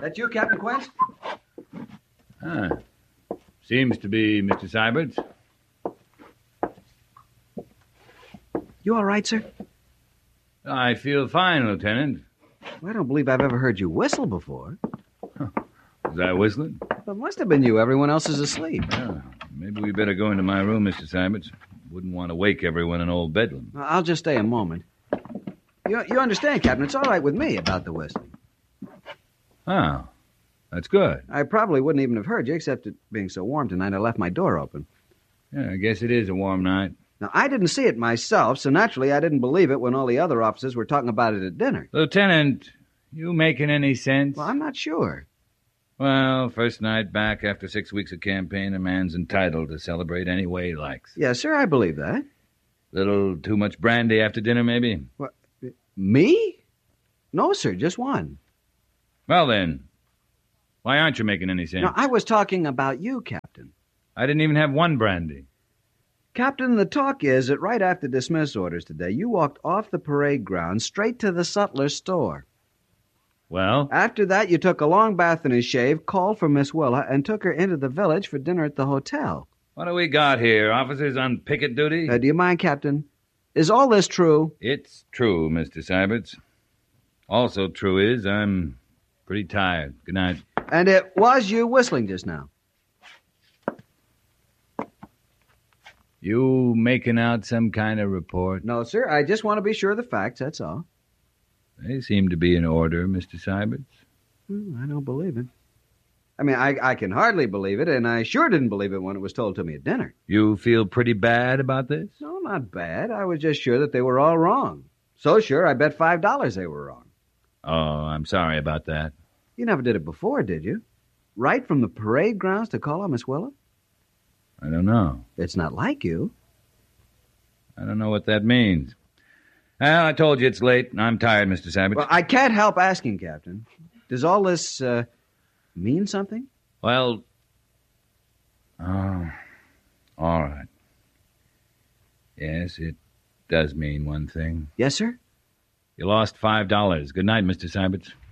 That you, Captain Quince? Seems to be Mr. Syberts. You all right, sir? I feel fine, Lieutenant. Well, I don't believe I've ever heard you whistle before. Was I whistling? Well, it must have been you. Everyone else is asleep. Maybe we better go into my room, Mr. Syberts. Wouldn't want to wake everyone in old Bedlam. I'll just stay a moment. You understand, Captain, it's all right with me about the whistling. Oh, that's good. I probably wouldn't even have heard you, except it being so warm tonight, I left my door open. Yeah, I guess it is a warm night. Now, I didn't see it myself, so naturally I didn't believe it when all the other officers were talking about it at dinner. Lieutenant, you making any sense? Well, I'm not sure. Well, first night back after 6 weeks of campaign, a man's entitled to celebrate any way he likes. Yes, sir, I believe that. Little too much brandy after dinner, maybe? What? Me? No, sir, just one. Well, then, why aren't you making any sense? No, I was talking about you, Captain. I didn't even have one brandy. Captain, the talk is that right after dismiss orders today, you walked off the parade ground straight to the sutler's store. Well? After that, you took a long bath and a shave, called for Miss Willa, and took her into the village for dinner at the hotel. What do we got here? Officers on picket duty? Do you mind, Captain? Is all this true? It's true, Mr. Syberts. Also true is I'm pretty tired. Good night. And it was you whistling just now? You making out some kind of report? No, sir. I just want to be sure of the facts, that's all. They seem to be in order, Mr. Syberts. I don't believe it. I mean, I can hardly believe it, and I sure didn't believe it when it was told to me at dinner. You feel pretty bad about this? No, not bad. I was just sure that they were all wrong. So sure, I bet $5 they were wrong. Oh, I'm sorry about that. You never did it before, did you? Right from the parade grounds to call on Miss Willa? I don't know. It's not like you. I don't know what that means. Well, I told you it's late. I'm tired, Mr. Syberts. Well, I can't help asking, Captain. Does all this mean something? Well, all right. Yes, it does mean one thing. Yes, sir? You lost $5. Good night, Mr. Syberts.